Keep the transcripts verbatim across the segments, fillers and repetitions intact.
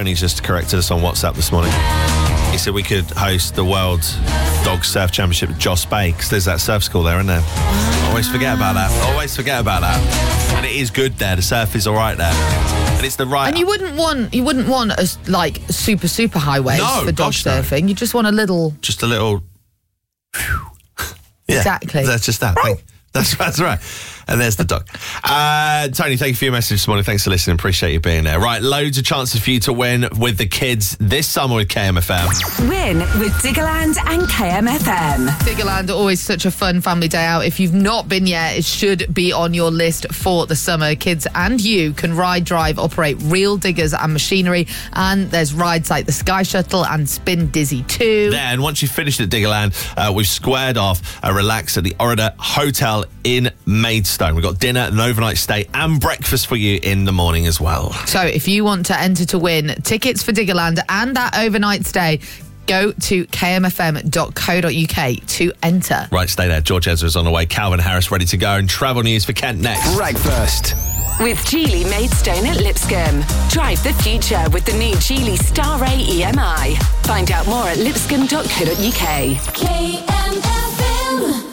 Tony's just corrected us on WhatsApp this morning. He said we could host the World Dog Surf Championship at Joss Bay, because there's that surf school there, isn't there? Always forget about that. Always forget about that. And it is good there. The surf is all right there. And it's the right... And you wouldn't want you wouldn't want a, like, super, super high waves no, for dog gosh, surfing. No. You just want a little... Just a little... yeah, exactly. That's just that thing. That's, that's right. And there's the dog. Uh, Tony, thank you for your message this morning. Thanks for listening. Appreciate you being there. Right, loads of chances for you to win with the kids this summer with K M F M. Win with Diggerland and K M F M. Diggerland, always such a fun family day out. If you've not been yet, it should be on your list for the summer. Kids and you can ride, drive, operate real diggers and machinery. And there's rides like the Sky Shuttle and Spin Dizzy too. Then, once you've finished at Diggerland, uh, we've squared off a relax at the Orida Hotel in Maidstone. We've got dinner, an overnight stay and breakfast for you in the morning as well. So if you want to enter to win tickets for Diggerland and that overnight stay, go to k m f m dot co dot u k to enter. Right, stay there. George Ezra's on the way. Calvin Harris ready to go. And travel news for Kent next. Breakfast with Geely Maidstone at Lipscomb. Drive the future with the new Geely Star A E M I. Find out more at lipscomb dot co dot u k. K M F M.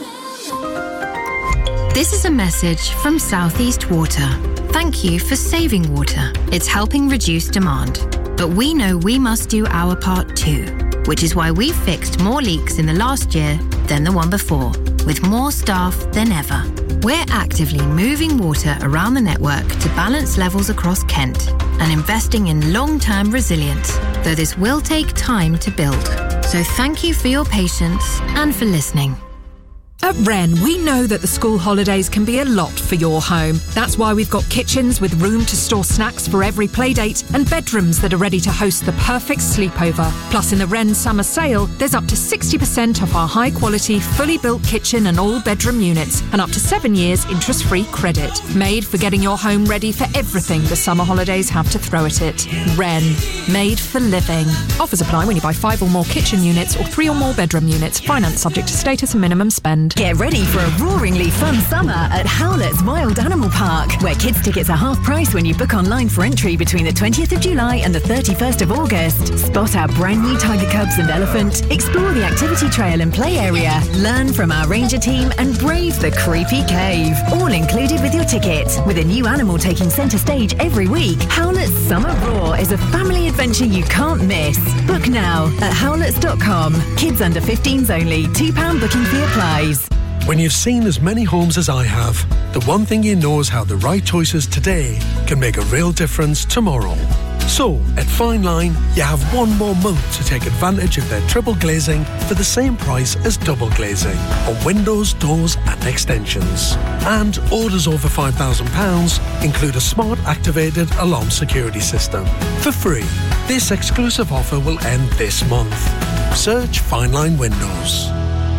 This is a message from Southeast Water. Thank you for saving water. It's helping reduce demand. But we know we must do our part too, which is why we've fixed more leaks in the last year than the one before, with more staff than ever. We're actively moving water around the network to balance levels across Kent and investing in long-term resilience, though this will take time to build. So thank you for your patience and for listening. At Wren, we know that the school holidays can be a lot for your home. That's why we've got kitchens with room to store snacks for every playdate and bedrooms that are ready to host the perfect sleepover. Plus, in the Wren summer sale, there's up to sixty percent off our high-quality, fully built kitchen and all-bedroom units and up to seven years interest-free credit. Made for getting your home ready for everything the summer holidays have to throw at it. Wren, made for living. Offers apply when you buy five or more kitchen units or three or more bedroom units. Finance subject to status and minimum spend. Get ready for a roaringly fun summer at Howlett's Wild Animal Park, where kids' tickets are half price when you book online for entry between the twentieth of July and the thirty-first of August. Spot our brand new tiger cubs and elephant, explore the activity trail and play area, learn from our ranger team and brave the creepy cave. All included with your ticket. With a new animal taking centre stage every week, Howlett's Summer Roar is a family adventure you can't miss. Book now at howletts dot com. Kids under fifteens only. two pounds booking fee applies. When you've seen as many homes as I have, the one thing you know is how the right choices today can make a real difference tomorrow. So, at Fine Line, you have one more month to take advantage of their triple glazing for the same price as double glazing on windows, doors and extensions. And orders over five thousand pounds include a smart activated alarm security system for free. This exclusive offer will end this month. Search Fine Line Windows.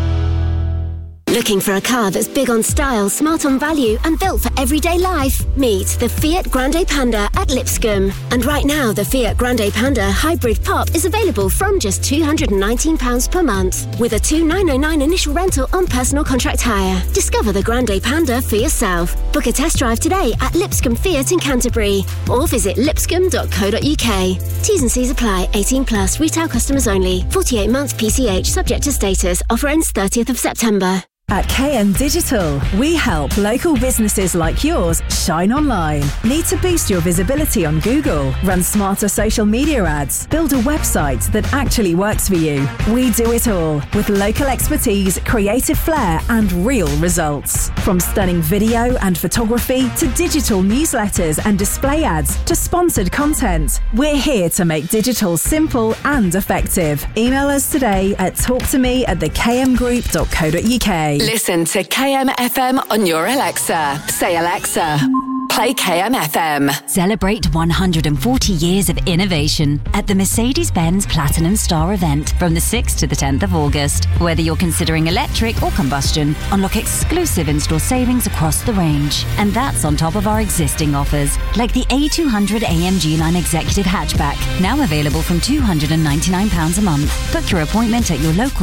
Looking for a car that's big on style, smart on value and built for everyday life? Meet the Fiat Grande Panda at Lipscomb. And right now, the Fiat Grande Panda Hybrid Pop is available from just two hundred nineteen pounds per month with a two thousand nine hundred ninety-nine initial rental on personal contract hire. Discover the Grande Panda for yourself. Book a test drive today at Lipscomb Fiat in Canterbury or visit lipscomb dot co dot u k. T's and C's apply. eighteen plus. Retail customers only. forty-eight months P C H subject to status. Offer ends thirtieth of September. At K M Digital, we help local businesses like yours shine online. Need to boost your visibility on Google, run smarter social media ads, build a website that actually works for you? We do it all with local expertise, creative flair and real results. From stunning video and photography to digital newsletters and display ads to sponsored content, we're here to make digital simple and effective. Email us today at talk to me at the k m group dot co dot u k. Listen to K M F M on your Alexa. Say, Alexa, play K M F M. Celebrate one hundred forty years of innovation at the Mercedes-Benz Platinum Star event from the sixth to the tenth of August. Whether you're considering electric or combustion, unlock exclusive in-store savings across the range. And that's on top of our existing offers, like the A two hundred A M G Line Executive Hatchback, now available from two hundred ninety-nine pounds a month. Book your appointment at your local